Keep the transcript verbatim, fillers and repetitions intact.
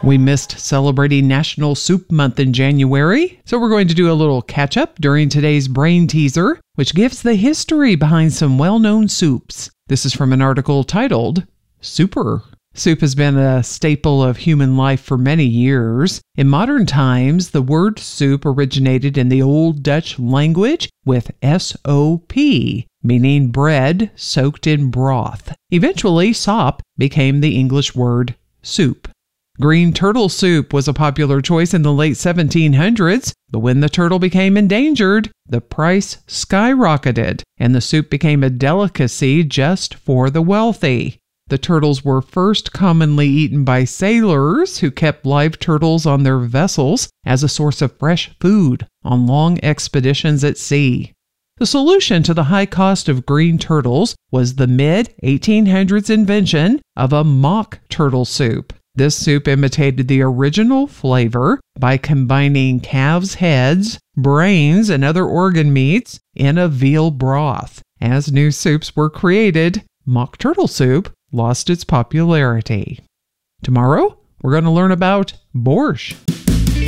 We missed celebrating National Soup Month in January, so we're going to do a little catch-up during today's Brain Teaser, which gives the history behind some well-known soups. This is from an article titled, Super. Soup has been a staple of human life for many years. In modern times, the word soup originated in the Old Dutch language with S O P, meaning bread soaked in broth. Eventually, sop became the English word soup. Green turtle soup was a popular choice in the late seventeen hundreds, but when the turtle became endangered, the price skyrocketed, and the soup became a delicacy just for the wealthy. The turtles were first commonly eaten by sailors who kept live turtles on their vessels as a source of fresh food on long expeditions at sea. The solution to the high cost of green turtles was the mid eighteen hundreds invention of a mock turtle soup. This soup imitated the original flavor by combining calves' heads, brains, and other organ meats in a veal broth. As new soups were created, mock turtle soup lost its popularity. Tomorrow, we're going to learn about borscht.